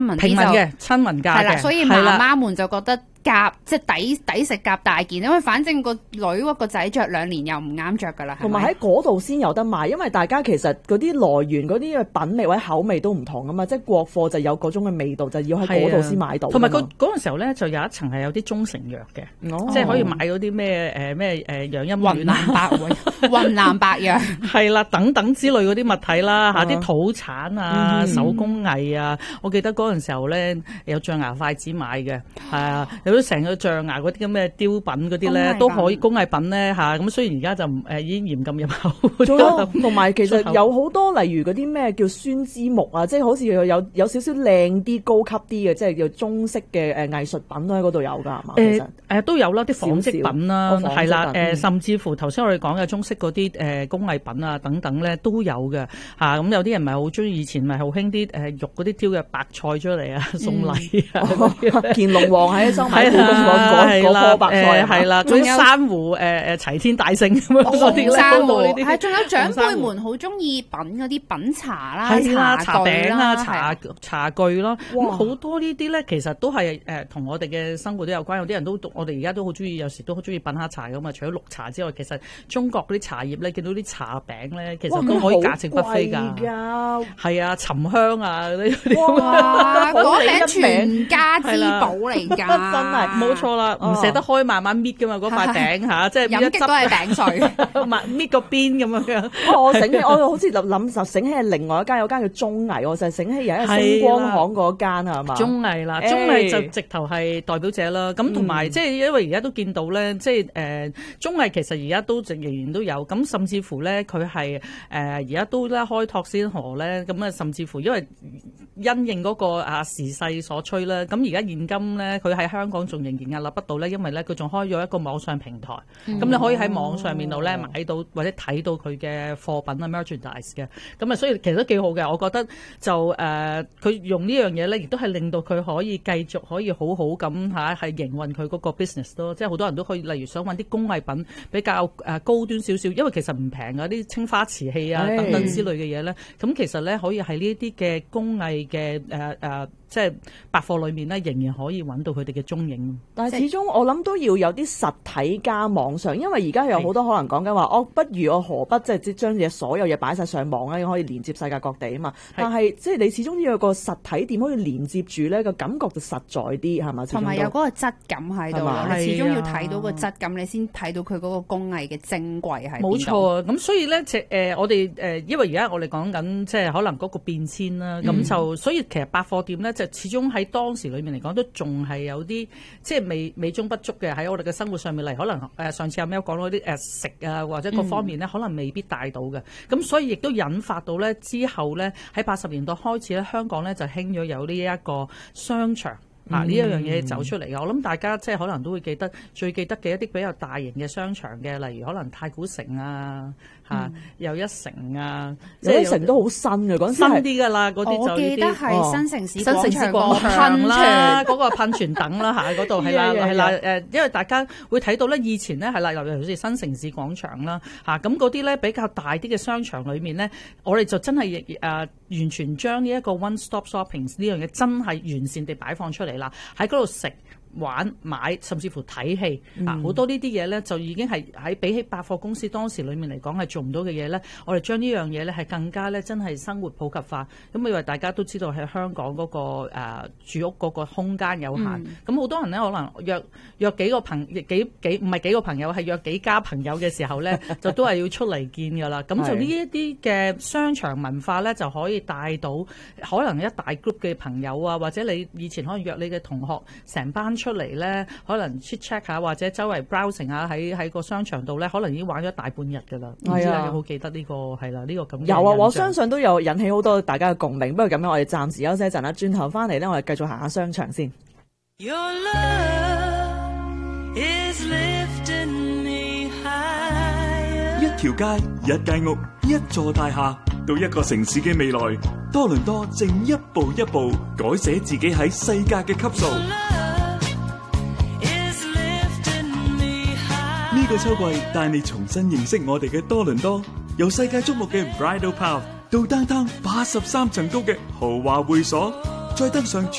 平民嘅親民價嘅， 係啦，所以媽媽們就覺得夾即係抵食夾大件，因為反正個女個仔着2年又唔啱着㗎啦。 同埋喺嗰度先有得賣，因為大家其實嗰啲來源嗰啲嘅品味或者口味都唔同㗎嘛，即係國貨就有嗰種嘅味道，就要喺嗰度先買到。 同埋嗰陣時候咧，就有一層係有啲中成藥嘅，即係可以買嗰啲咩養陰丸、 雲南白藥係啦等等之類嗰啲物體啦嚇，啲土產啊、手工藝啊，我記得嗰陣時候咧有象牙筷子買嘅，係啊。有啲成個象牙嗰啲咁嘅雕品嗰啲咧，都可以工藝品咧嚇。咁雖然而家就已經嚴禁入口。 同埋其實有好多例如嗰啲咩叫酸枝木啊，即係好似有少少靚啲、高級啲嘅，即係叫中式嘅藝術品都喺嗰度有㗎，係嘛？其實都有啦，啲紡織品啦，係啦，甚至乎頭先我哋講嘅中式嗰啲工藝品啊等等咧都有嘅嚇。咁有啲人咪好中意，以前咪好興啲玉嗰啲雕嘅白菜出嚟啊，送禮啊。 乾隆皇喺收買故宮嗰棵白菜係啦，仲有珊瑚齊天大聖咁樣嗰啲咧， 珊瑚係仲有長輩們好中意品嗰啲品茶啦、 茶餅啊、茶具咯。咁好多呢啲咧，其實都係同我哋嘅生活都有關。有啲人都我哋而家都好中意，有時都好中意品下茶㗎嘛。除咗綠茶之外，其實中國嗰啲茶葉咧，見到啲茶餅咧，其實都可以價值不菲㗎。係啊，沉香啊嗰啲。 哇！嗰餅全家之寶嚟㗎， 真係冇錯啦，唔捨得開，慢慢搣㗎嘛嗰塊餅嚇，即係飲極都係餅碎， 搣個邊咁樣。 我醒起，我好似諗就醒起係另外一間，有間叫中藝，我就係醒起有一個星光行嗰間係嘛？ 中藝啦，中藝就直頭係代表者啦。咁同埋即係因為而家都見到咧，即係中藝其實而家都仍然都有，咁甚至乎咧佢係而家都咧開拓先河咧，咁啊甚至乎因為因應嗰個時勢所趨啦，咁而家現今咧佢喺香港仲仍然屹立不倒咧，因為咧佢仲開咗一個網上平台，咁你可以喺網上面度咧買到或者睇到佢嘅貨品啊 merchandise 嘅，咁啊所以其實都幾好嘅，我覺得就佢用呢樣嘢咧，亦都係令到佢可以繼續可以好好咁係營運佢嗰個 business 咯，即係好多人都可以例如想揾啲工藝品比較高端少少，因為其實唔平㗎啲青花瓷器啊等等之類嘅嘢咧，咁其實咧可以喺呢啲嘅工藝嘅即係百貨裏面咧，仍然可以揾到佢哋嘅蹤影。 但係始終我諗都要有啲實體加網上，因為而家有好多可能講緊話，不如我何不即係將嘢所有嘢擺晒上網咧，可以連接世界各地啊嘛。但係即係你始終都要有個實體店可以連接住咧，個感覺就實在啲係嘛？同埋有嗰個質感喺度，你始終要睇到個質感，你先睇到佢嗰個工藝嘅精貴喺邊度。 冇錯啊！咁所以咧，我哋因為而家我哋講緊即係可能嗰個變遷啦，咁就所以其實百貨店咧就始終喺當時裏面嚟講都仲係有啲即係美中不足嘅喺我哋嘅生活上面嚟，可能上次阿 Mel 講到啲食啊或者各方面咧，可能未必帶到嘅。咁所以亦都引發到咧之後咧喺80年代開始咧，香港咧就興咗有呢一個商場。呢一樣嘢走出嚟嘅，我諗大家即係可能都會最記得嘅一啲比較大型嘅商場嘅，例如可能太古城啊，又一城啊， 又一城都好新嘅嗰陣時， 新啲㗎啦，嗰啲就我記得係新城市廣場啦，嗰個噴泉等啦嗰度係啦因為大家會睇到咧，以前咧係啦，尤其是新城市廣場啦咁嗰啲咧比較大啲嘅商場裏面咧，我哋就真係完全將呢一個 one stop shopping 呢樣嘢真係完善地擺放出嚟啦，喺嗰度食玩買甚至乎睇戲好多呢啲嘢咧，就已經係喺比起百貨公司當時裏面嚟講係做唔到嘅嘢咧，我哋將呢樣嘢咧係更加咧真係生活普及化。咁因為大家都知道喺香港嗰個住屋嗰個空間有限，咁好多人咧可能約幾個朋友唔係幾個朋友係約幾家朋友嘅時候咧，就都係要出嚟見㗎啦。咁就呢一啲嘅商場文化咧，就可以帶到可能一大 group 嘅朋友啊，或者你以前可能約你嘅同學成班出嚟咧，可能 check check 下或者周圍 browsing 下喺個商場度咧，可能已經玩咗大半日㗎啦。唔知你好記得呢個係啦，呢個咁有啊，我相信都有引起好多大家嘅共鳴。不過咁樣，我哋暫時休息一陣啦，轉頭翻嚟咧，我哋繼續行下商場先。Your love is lifting me higher。 一條街，一間屋，一座大廈，到一個城市嘅未來，多倫多正一步一步改寫自己喺世界嘅級數。呢個秋季帶你重新認識我哋嘅多倫多，由世界矚目嘅 Bridal Path 到Downtown 83層高嘅豪華會所， 再登上